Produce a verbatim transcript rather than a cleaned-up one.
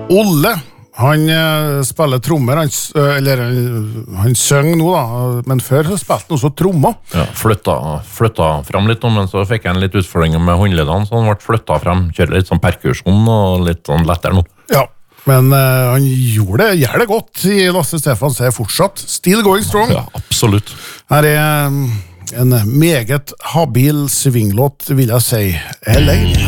Olle, han uh, spiller trommer, han, uh, eller uh, han søng nå da, men før så spilte han også trommer. Ja, flytta, flytta frem litt, men så fikk jeg en litt utfordring med håndledene, så han ble flytta frem, kjører litt sånn perkusjon og litt sånn lettere nå. Ja, men uh, han gjorde det, gjør det godt i Lasse Stefans, er fortsatt still going strong. Ja, absolutt. Her er um, en meget habil svinglåt, vil jeg si, L A.